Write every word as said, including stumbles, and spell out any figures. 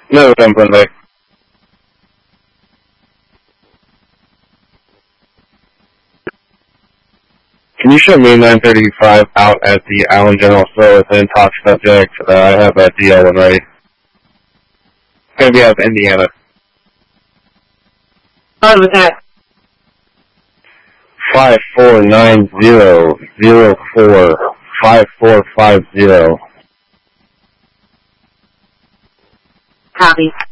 No, ten Bay. Can you show me nine thirty-five out at the Allen General Store within talk subject? Uh, I have a D L one ready. It's going to be out of Indiana. What was that? Five four nine zero zero four five four five zero. Copy.